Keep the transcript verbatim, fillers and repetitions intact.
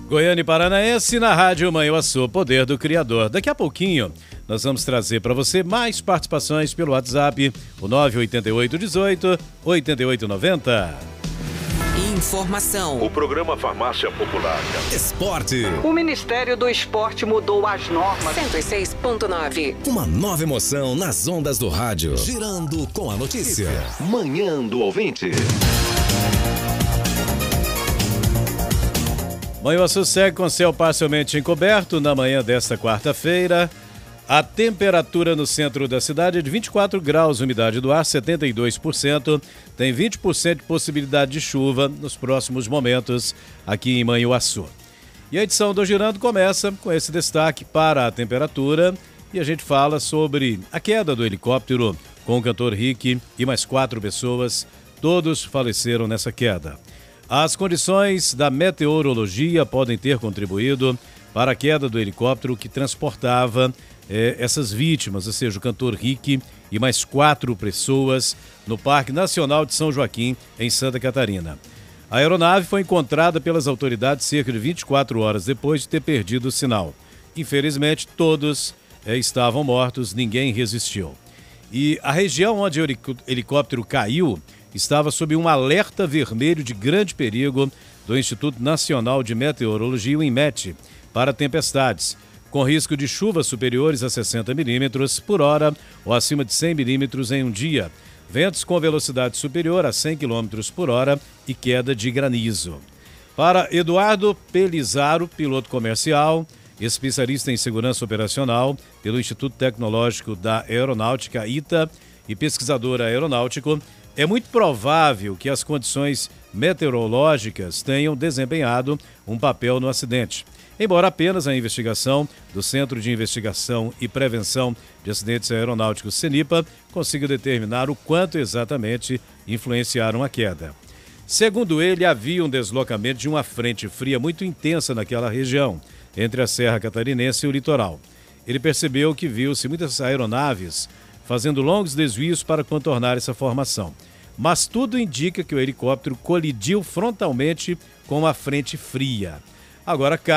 Goiânia e Paranaense na Rádio Manhuaçu, Poder do Criador. Daqui a pouquinho nós vamos trazer para você mais participações pelo WhatsApp, o nove oito oito um oito, oito oito nove zero. Informação. O programa Farmácia Popular. Esporte. O Ministério do Esporte mudou as normas. cento e seis ponto nove. Uma nova emoção nas ondas do rádio. Girando com a notícia. Manhã do Ouvinte. Manhuaçu segue com céu parcialmente encoberto na manhã desta quarta-feira. A temperatura no centro da cidade é de vinte e quatro graus, umidade do ar setenta e dois por cento. Tem vinte por cento de possibilidade de chuva nos próximos momentos aqui em Manhuaçu. E a edição do Girando começa com esse destaque para a temperatura e a gente fala sobre a queda do helicóptero com o cantor Rick e mais quatro pessoas. Todos faleceram nessa queda. As condições da meteorologia podem ter contribuído para a queda do helicóptero que transportava eh, essas vítimas, ou seja, o cantor Rick e mais quatro pessoas no Parque Nacional de São Joaquim, em Santa Catarina. A aeronave foi encontrada pelas autoridades cerca de vinte e quatro horas depois de ter perdido o sinal. Infelizmente, todos eh, estavam mortos, ninguém resistiu. E a região onde o helicóptero caiu estava sob um alerta vermelho de grande perigo do Instituto Nacional de Meteorologia, o INMET, para tempestades, com risco de chuvas superiores a sessenta milímetros por hora ou acima de cem milímetros em um dia, ventos com velocidade superior a cem quilômetros por hora e queda de granizo. Para Eduardo Pelizaro, piloto comercial, especialista em segurança operacional pelo Instituto Tecnológico da Aeronáutica, ITA, e pesquisador aeronáutico, é muito provável que as condições meteorológicas tenham desempenhado um papel no acidente, embora apenas a investigação do Centro de Investigação e Prevenção de Acidentes Aeronáuticos, CENIPA, consiga determinar o quanto exatamente influenciaram a queda. Segundo ele, havia um deslocamento de uma frente fria muito intensa naquela região, entre a Serra Catarinense e o litoral. Ele percebeu que viu-se muitas aeronaves fazendo longos desvios para contornar essa formação. Mas tudo indica que o helicóptero colidiu frontalmente com uma frente fria. Agora,